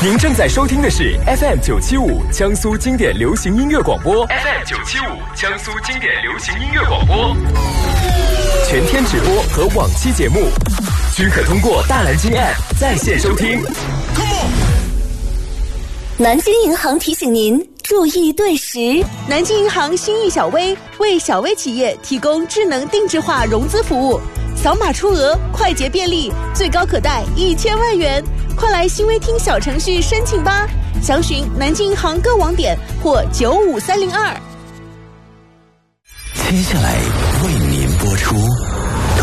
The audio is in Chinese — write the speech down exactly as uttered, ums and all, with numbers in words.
您正在收听的是 F M 九七五江苏经典流行音乐广播 ，F M 九七五江苏经典流行音乐广播，全天直播和往期节目均可通过大蓝鲸 App 在线收听。 南京银行提醒您注意对时。 南京银行心意小微为小微企业提供智能定制化融资服务，扫码出额，快捷便利，最高可贷一千万元。快来新微听小程序申请吧！详询南京银行各网点或九五三零二。 接下来为您播出